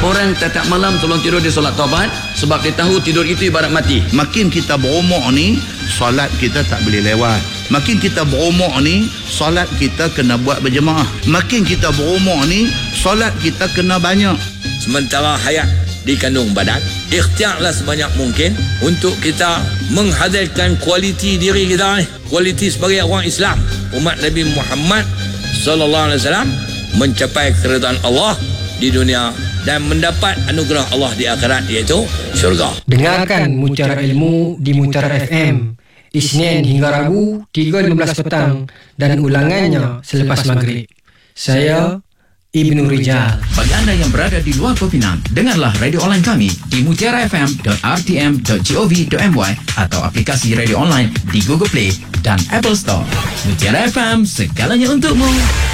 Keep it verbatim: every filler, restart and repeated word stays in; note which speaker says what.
Speaker 1: Orang tiap malam tolong tidur di solat taubat sebab dia tahu tidur itu ibarat mati.
Speaker 2: Makin kita berumur ni, solat kita tak boleh lewat. Makin kita berumur ni, solat kita kena buat berjemaah. Makin kita berumur ni, solat kita kena banyak.
Speaker 3: Sementara hayat dikandung badan, ikhtiarlah sebanyak mungkin untuk kita menghadirkan kualiti diri kita ni, kualiti sebagai orang Islam, umat Nabi Muhammad sallallahu alaihi wasallam, mencapai keridhaan Allah di dunia dan mendapat anugerah Allah di akhirat, iaitu syurga.
Speaker 4: Dengarkan Mutiara Ilmu di Mutiara F M Isnin hingga Rabu tiga lima belas petang dan ulangannya selepas maghrib. Saya Ibnu Rijal.
Speaker 5: Bagi anda yang berada di luar Pinang, dengarlah radio online kami di mutiara f m dot r t m dot gov dot m y atau aplikasi radio online di Google Play dan Apple Store. Mutiara F M, segalanya untukmu.